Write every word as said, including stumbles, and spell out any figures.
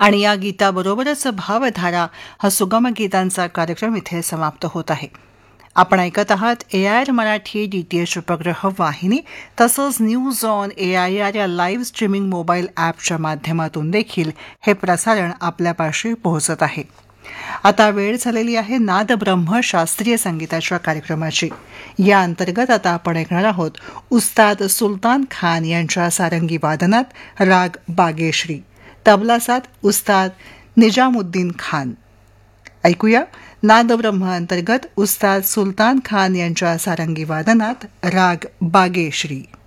आणि या गीताबरोबरच भावधारा हा सुगम गीतांचा कार्यक्रम इथे समाप्त होत आहे. आपण ऐकत आहात ए I R Marathi D T H उपग्रह वाहिनी तसंच news on A I R या लाईव्ह स्ट्रीमिंग मोबाईल ॲपच्या माध्यमातून देखील हे प्रसारण आपल्यापाशी पोहोचत आहे. आता वेळ झालेली आहे नादब्रह्म शास्त्रीय संगीताच्या कार्यक्रमाची. या अंतर्गत आता आपण ऐकणार आहोत उस्ताद सुलतान खान यांच्या सारंगी वादनात राग बागेश्री, तबला साथ उस्ताद निजामुद्दीन खान. ऐकूया नादब्रह्म अंतर्गत उस्ताद सुलतान खान यांच्या सारंगी वादनात राग बागेश्री.